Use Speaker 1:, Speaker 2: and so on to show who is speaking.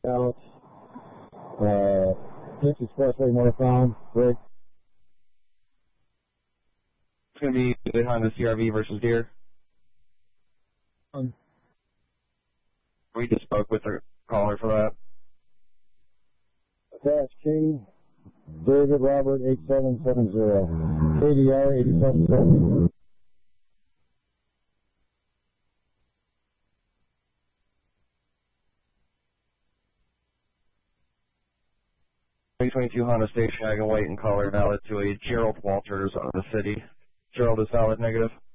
Speaker 1: out. 6 Expressway northbound, Rick.
Speaker 2: It's going to be behind the CRV versus Deer. We just spoke with the caller for that.
Speaker 1: Attach King, David Robert 8770, KDR 8770.
Speaker 2: .22 Honda station wagon white in color valid to a Gerald Walters of the city. Gerald is valid negative.